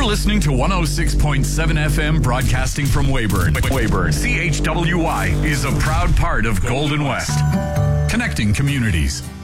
You're listening to 106.7 FM broadcasting from Weyburn. CHWY is a proud part of Golden West. Connecting communities.